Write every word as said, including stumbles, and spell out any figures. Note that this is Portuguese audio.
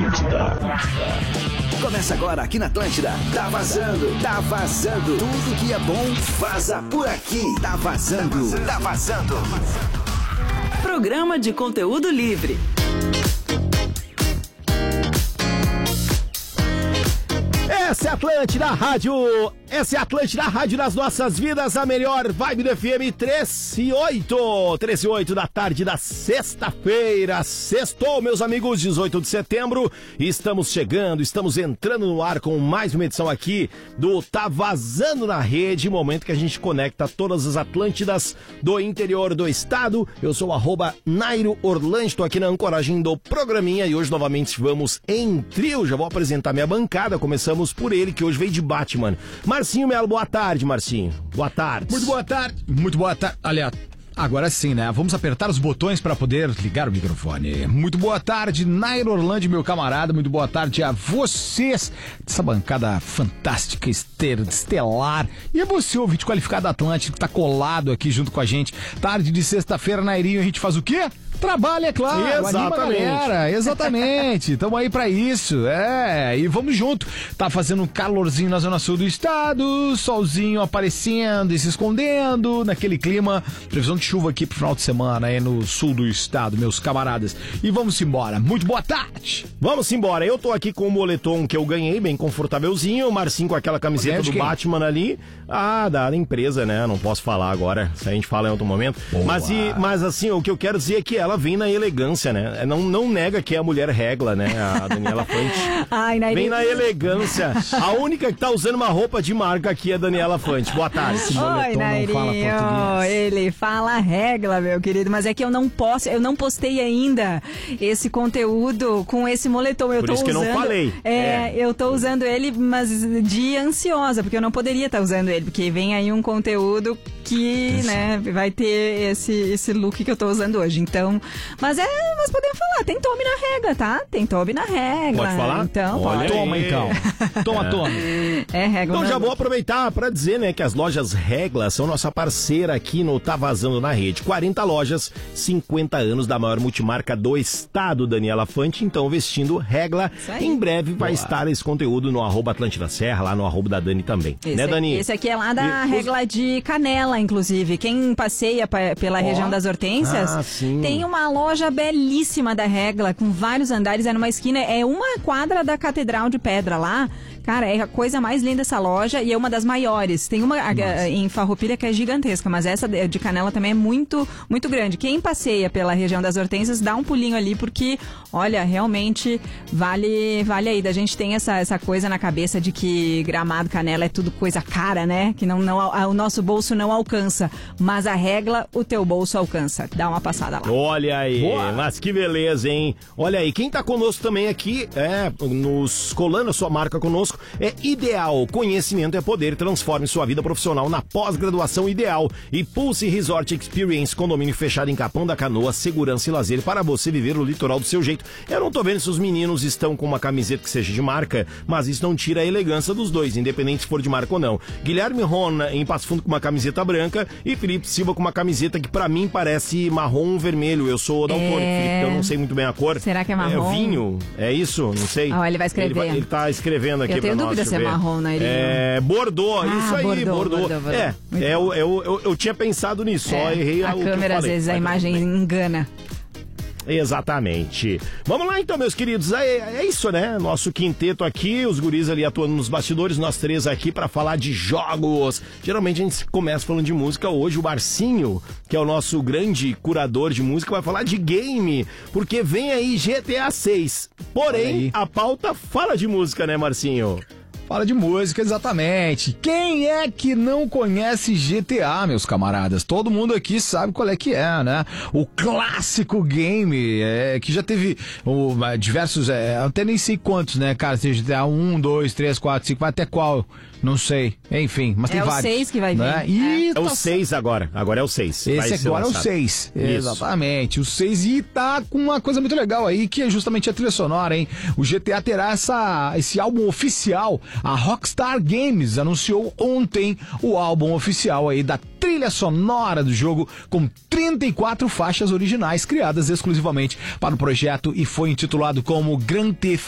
Atlântida. Começa agora aqui na Atlântida. Tá vazando, tá vazando. Tudo que é bom vaza por aqui. Tá vazando, tá vazando. Programa de conteúdo livre. Essa é a Atlântida Rádio, essa é a Atlântida Rádio das nossas vidas, a melhor vibe do F M, treze e oito, treze e oito da tarde da sexta-feira, sextou, meus amigos, dezoito de setembro, estamos chegando, estamos entrando no ar com mais uma edição aqui do Tá Vazando na Rede, momento que a gente conecta todas as Atlântidas do interior do estado. Eu sou o arroba Nairo Orlando, estou aqui na ancoragem do programinha e hoje novamente vamos em trio, já vou apresentar minha bancada, começamos por ele, que hoje veio de Batman. Marcinho Melo, boa tarde, Marcinho. Boa tarde. Muito boa tarde. Muito boa tarde. Aliás, agora sim, né? Vamos apertar os botões para poder ligar o microfone. Muito boa tarde, Nairo Orlando, meu camarada. Muito boa tarde a vocês dessa bancada fantástica, estelar. E a você, ouvinte qualificado Atlântico, que tá colado aqui junto com a gente. Tarde de sexta-feira, Nairinho, a gente faz o quê? Trabalha, é claro. Exatamente. Anima a galera. Exatamente. Tamo aí pra isso. É, e vamos junto. Tá fazendo um calorzinho na zona sul do estado, solzinho aparecendo e se escondendo, naquele clima. Previsão de chuva aqui pro final de semana aí no sul do estado, meus camaradas. E vamos embora. Muito boa tarde. Vamos embora. Eu tô aqui com o moletom que eu ganhei, bem confortávelzinho. O Marcinho com aquela camiseta do Batman ali. Ah, da empresa, né? Não posso falar agora. Isso a gente fala em outro momento. Mas, e, mas assim, o que eu quero dizer é que ela vem na elegância, né? Não, não nega que é a mulher regla, né? A Daniela Fante. Ai, Nair... Vem na elegância. A única que tá usando uma roupa de marca aqui é a Daniela Fante. Boa tarde. Oi, Nairinho. Ele fala regla, meu querido, mas é que eu não posso, eu não postei ainda esse conteúdo com esse moletom. Eu Por tô isso que usando, eu não falei. É, é, eu tô usando ele, mas de ansiosa, porque eu não poderia estar usando ele, porque vem aí um conteúdo que, Isso. né, vai ter esse, esse look que eu tô usando hoje. Então, mas é, nós podemos falar, tem Tome na regra, tá? Tem Tome na regra. Pode falar? Então, Olha pode. Toma então. Toma, é. toma. É regra. Então já não... vou aproveitar para dizer, né, que as lojas Regla são nossa parceira aqui no Tá Vazando na Rede. quarenta lojas, cinquenta anos da maior multimarca do estado, Daniela Fante. Então, vestindo Regla, em breve vai Boa. estar esse conteúdo no arroba Atlântida Serra, lá no arroba da Dani também. Esse né, Dani? Esse aqui é lá da e, Regla os... de Canela, inclusive. Quem passeia pa, pela oh. região das Hortênsias, ah, tem uma loja belíssima da Regla, com vários andares, é numa esquina, é uma quadra da Catedral de Pedra lá. Cara, é a coisa mais linda essa loja e é uma das maiores. Tem uma a, em Farroupilha que é gigantesca, mas essa de Canela também é muito, muito grande. Quem passeia pela região das Hortênsias, dá um pulinho ali, porque, olha, realmente vale, vale aí. A gente tem essa, essa coisa na cabeça de que Gramado, Canela é tudo coisa cara, né? Que não, não, a, o nosso bolso não alcança. Mas a Regla, o teu bolso alcança. Dá uma passada lá. Olha aí, Boa. mas que beleza, hein? Olha aí, quem tá conosco também aqui, é, nos colando a sua marca conosco, é Ideal. Conhecimento é poder. Transforme sua vida profissional na pós-graduação Ideal. E Pulse Resort Experience, condomínio fechado em Capão da Canoa, segurança e lazer para você viver o litoral do seu jeito. Eu não tô vendo se os meninos estão com uma camiseta que seja de marca, mas isso não tira a elegância dos dois, independente se for de marca ou não. Guilherme Rona em Passo Fundo com uma camiseta branca e Felipe Silva com uma camiseta que pra mim parece marrom vermelho. Eu sou daltônico, é... Felipe, eu não sei muito bem a cor. Será que é marrom? É vinho? É isso? Não sei. Ah, ele vai escrever. Ele, vai, ele tá escrevendo aqui. Eu tenho dúvida se é marrom, né? É, Bordeaux, ah, isso aí, Bordeaux. Bordeaux. Bordeaux, Bordeaux. É, é eu, eu, eu, eu tinha pensado nisso, é, só errei a o câmera, que eu às vezes, a imagem engana. Exatamente. Vamos lá então, meus queridos, é, é isso, né? Nosso quinteto aqui, os guris ali atuando nos bastidores, nós três aqui pra falar de jogos. Geralmente a gente começa falando de música, hoje o Marcinho, que é o nosso grande curador de música, vai falar de game, porque vem aí G T A seis. Porém, a pauta fala de música, né, Marcinho? Fala de música, exatamente. Quem é que não conhece G T A, meus camaradas? Todo mundo aqui sabe qual é que é, né? O clássico game, é, que já teve oh, diversos, é, até nem sei quantos, né, cara? Tem G T A um, dois, três, quatro, cinco, vai até qual? Não sei. Enfim, mas é tem vários. É o seis que vai vir. Né? E é tá... o seis agora. Agora é o seis. Esse agora é o seis. Exatamente. O seis e tá com uma coisa muito legal aí, que é justamente a trilha sonora, hein? O G T A terá essa, esse álbum oficial. A Rockstar Games anunciou ontem o álbum oficial aí da trilha sonora do jogo, com trinta e quatro faixas originais criadas exclusivamente para o projeto e foi intitulado como Grand Theft